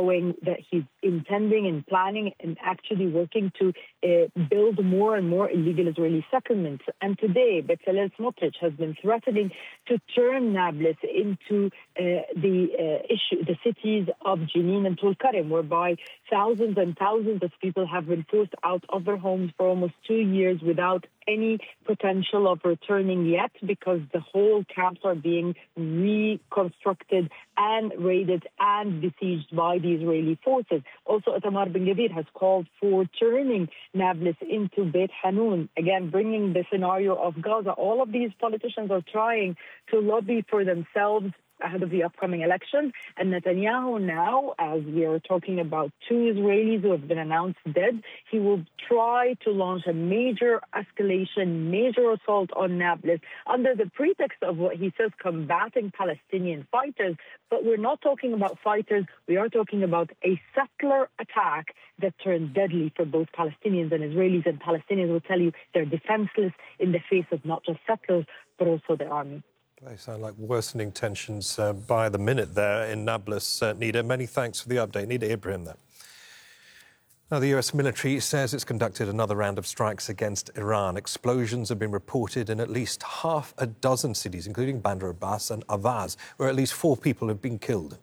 showing that he's intending and planning and actually working to build more and more illegal Israeli settlements. And today, Bezalel Smotrich has been threatening to turn Nablus into the cities of Jenin and Tulkarem, whereby thousands and thousands of people have been forced out of their homes for almost 2 years without any potential of returning yet, because the whole camps are being reconstructed and raided and besieged by the Israeli forces. Also, Itamar Ben-Gvir has called for turning Nablus into Beit Hanun, again, bringing the scenario of Gaza. All of these politicians are trying to lobby for themselves ahead of the upcoming election. And Netanyahu now, as we are talking about 2 Israelis who have been announced dead, he will try to launch a major escalation, major assault on Nablus under the pretext of what he says combating Palestinian fighters. But we're not talking about fighters. We are talking about a settler attack that turned deadly for both Palestinians and Israelis. And Palestinians will tell you they're defenseless in the face of not just settlers, but also the army. They sound like worsening tensions by the minute there in Nablus. Nida, many thanks for the update. Nida Ibrahim there. Now, the US military says it's conducted another round of strikes against Iran. Explosions have been reported in at least half a dozen cities, including Bandar Abbas and Avaz, where at least 4 people have been killed.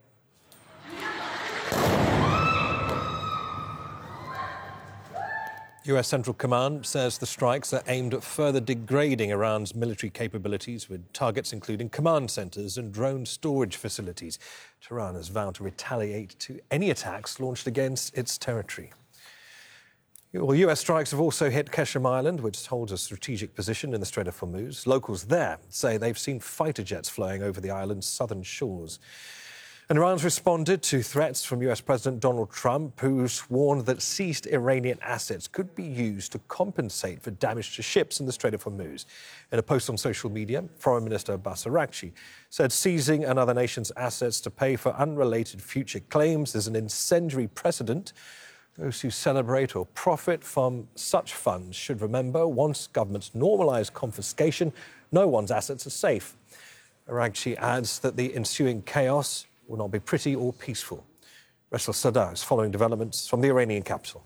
US Central Command says the strikes are aimed at further degrading Iran's military capabilities, with targets including command centres and drone storage facilities. Tehran has vowed to retaliate to any attacks launched against its territory. Well, US strikes have also hit Keshem Island, which holds a strategic position in the Strait of Hormuz. Locals there say they've seen fighter jets flying over the island's southern shores. And Iran's responded to threats from US President Donald Trump, who's warned that seized Iranian assets could be used to compensate for damage to ships in the Strait of Hormuz. In a post on social media, Foreign Minister Abbas Araghchi said seizing another nation's assets to pay for unrelated future claims is an incendiary precedent. Those who celebrate or profit from such funds should remember, once governments normalise confiscation, no one's assets are safe. Araghchi adds that the ensuing chaos will not be pretty or peaceful. Ressel Sadar is following developments from the Iranian capital.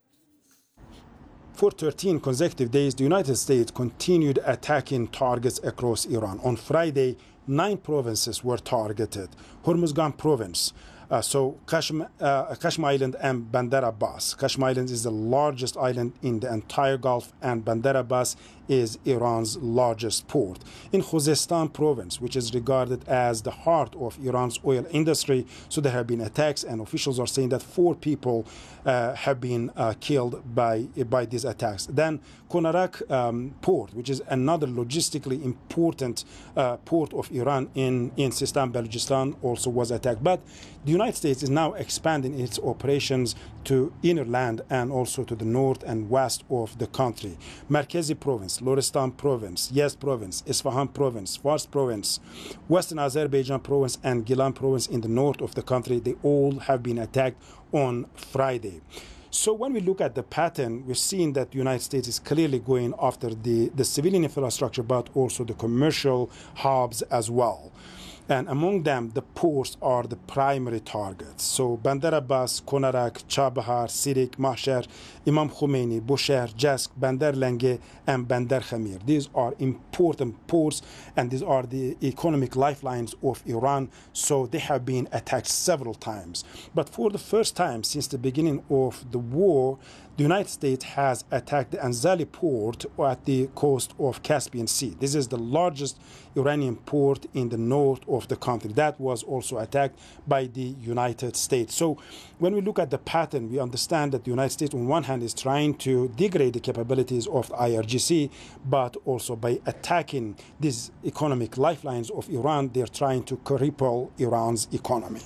For 13 consecutive days, the United States continued attacking targets across Iran. On Friday, 9 provinces were targeted. Hormuzgan province, Keshem Island and Bandar Abbas. Keshem Island is the largest island in the entire Gulf, and Bandar Abbas is Iran's largest port. In Khuzestan province, which is regarded as the heart of Iran's oil industry, so there have been attacks, and officials are saying that 4 people have been killed by these attacks. Then Konarak port, which is another logistically important port of Iran in Sistan, Balochistan, also was attacked. But the United States is now expanding its operations to inner land and also to the north and west of the country. Markazi province, Lorestan province, Yazd province, Isfahan province, Fars province, Western Azerbaijan province, and Gilan province in the north of the country, they all have been attacked on Friday. So when we look at the pattern, we're seeing that the United States is clearly going after the civilian infrastructure, but also the commercial hubs as well. And among them, the ports are the primary targets. So Bandar Abbas, Konarak, Chabahar, Sirik, Mahshar, Imam Khomeini, Bushehr, Jask, Bandar Lenge, and Bandar Khamir. These are important ports, and these are the economic lifelines of Iran. So they have been attacked several times. But for the first time since the beginning of the war, the United States has attacked the Anzali port at the coast of Caspian Sea. This is the largest Iranian port in the north of the country. That was also attacked by the United States. So when we look at the pattern, we understand that the United States on one hand is trying to degrade the capabilities of the IRGC, but also by attacking these economic lifelines of Iran, they're trying to cripple Iran's economy.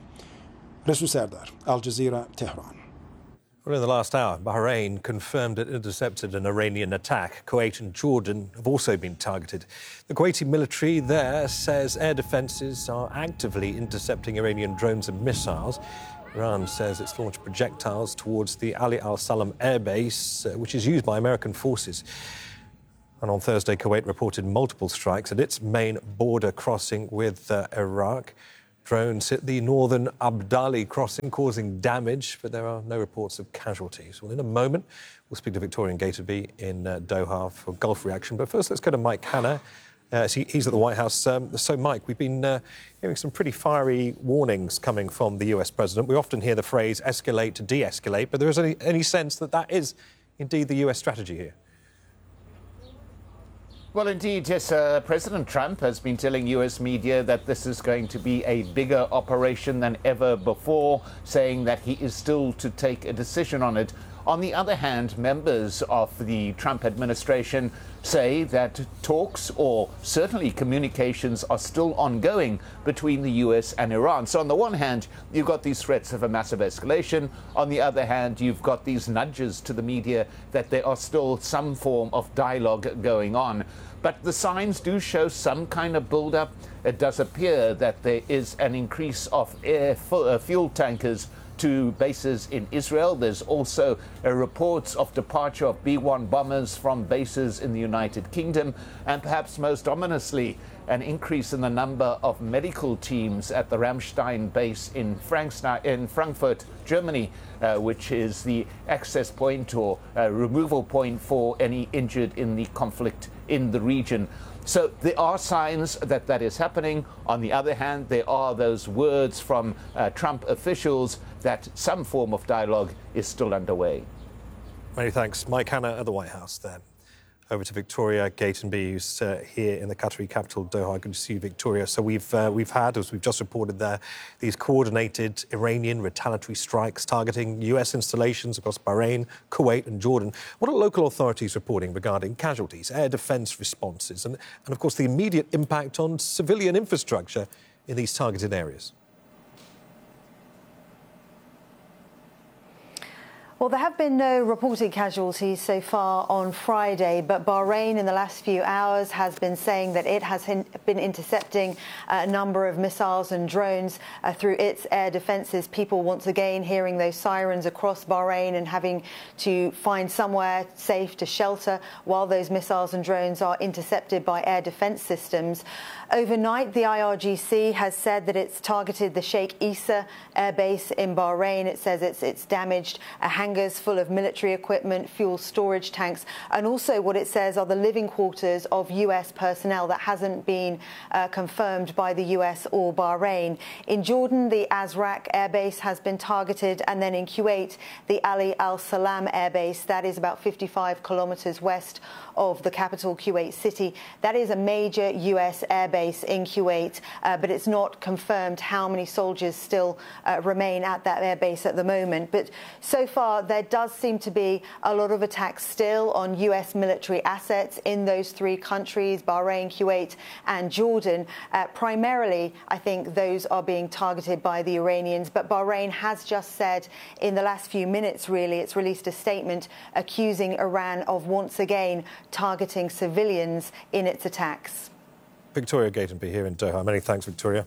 Resul Sardar, Al Jazeera, Tehran. Well, in the last hour, Bahrain confirmed it intercepted an Iranian attack. Kuwait and Jordan have also been targeted. The Kuwaiti military there says air defences are actively intercepting Iranian drones and missiles. Iran says it's launched projectiles towards the Ali al-Salam airbase, which is used by American forces. And on Thursday, Kuwait reported multiple strikes at its main border crossing with Iraq. Drones hit the northern Abdali crossing, causing damage, but there are no reports of casualties. Well, in a moment, we'll speak to Victorian Gatenby in Doha for Gulf reaction. But first, let's go to Mike Hanna. He's at the White House. So, Mike, we've been hearing some pretty fiery warnings coming from the US president. We often hear the phrase escalate to de-escalate, but there is any sense that that is indeed the US strategy here? Well, indeed, yes. President Trump has been telling US media that this is going to be a bigger operation than ever before, saying that he is still to take a decision on it. On the other hand, members of the Trump administration say that talks or certainly communications are still ongoing between the US and Iran. So on the one hand, you've got these threats of a massive escalation. On the other hand, you've got these nudges to the media that there are still some form of dialogue going on. But the signs do show some kind of build-up. It does appear that there is an increase of fuel tankers to bases in Israel. There's also reports of departure of B-1 bombers from bases in the United Kingdom, and perhaps most ominously, an increase in the number of medical teams at the Ramstein base in Frankfurt, Germany, which is the access point or removal point for any injured in the conflict in the region. So there are signs that that is happening. On the other hand, there are those words from Trump officials that some form of dialogue is still underway. Many thanks. Mike Hanna at the White House there. Over to Victoria Gatenby, who's here in the Qatari capital, Doha. Good to see you, Victoria. So we've had, as we've just reported there, these coordinated Iranian retaliatory strikes targeting US installations across Bahrain, Kuwait and Jordan. What are local authorities reporting regarding casualties, air defence responses and, of course, the immediate impact on civilian infrastructure in these targeted areas? Well, there have been no reported casualties so far on Friday, but Bahrain in the last few hours has been saying that it has been intercepting a number of missiles and drones through its air defences. People once again hearing those sirens across Bahrain and having to find somewhere safe to shelter while those missiles and drones are intercepted by air defence systems. Overnight, the IRGC has said that it's targeted the Sheikh Issa air base in Bahrain. It says it's damaged hangars full of military equipment, fuel storage tanks, and also what it says are the living quarters of US personnel. That hasn't been confirmed by the US or Bahrain. In Jordan, the Azraq air base has been targeted, and then in Kuwait, the Ali Al Salam air base, that is about 55 kilometers west of the capital, Kuwait City. That is a major US air base in Kuwait, but it's not confirmed how many soldiers still remain at that air base at the moment. But so far, there does seem to be a lot of attacks still on US military assets in those three countries, Bahrain, Kuwait and Jordan. Primarily, I think those are being targeted by the Iranians, but Bahrain has just said in the last few minutes, really, it's released a statement accusing Iran of once again targeting civilians in its attacks. Victoria Gatenby here in Doha. Many thanks, Victoria.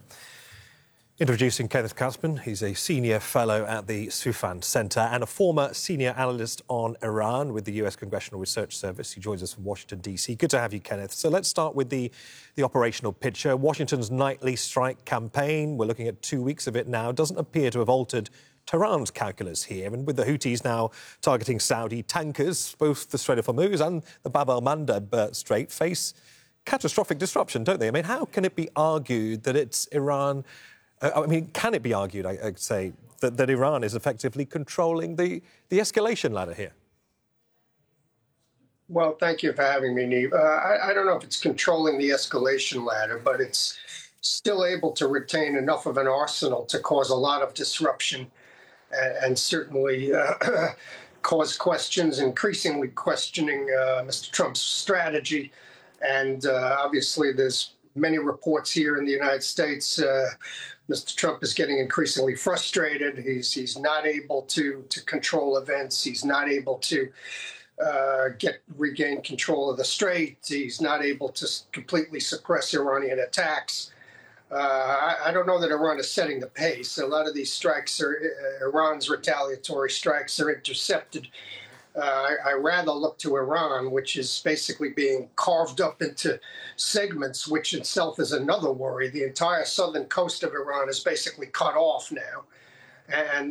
Introducing Kenneth Kasman. He's a senior fellow at the Soufan Centre and a former senior analyst on Iran with the US Congressional Research Service. He joins us from Washington, D.C. Good to have you, Kenneth. So let's start with the operational picture. Washington's nightly strike campaign, we're looking at 2 weeks of it now, doesn't appear to have altered Tehran's calculus here. And with the Houthis now targeting Saudi tankers, both the Strait of Hormuz and the Bab el-Mandeb Strait face catastrophic disruption, don't they? I mean, how can it be argued that it's Iran... can it be argued, I'd say, that Iran is effectively controlling the escalation ladder here? Well, thank you for having me, Neve. I don't know if it's controlling the escalation ladder, but it's still able to retain enough of an arsenal to cause a lot of disruption and certainly cause questions, increasingly questioning Mr. Trump's strategy. And obviously, there's many reports here in the United States. Mr. Trump is getting increasingly frustrated. He's not able to control events. He's not able to regain control of the strait. He's not able to completely suppress Iranian attacks. I don't know that Iran is setting the pace. A lot of these strikes are Iran's retaliatory strikes are intercepted I rather look to Iran, which is basically being carved up into segments, which itself is another worry. The entire southern coast of Iran is basically cut off now. And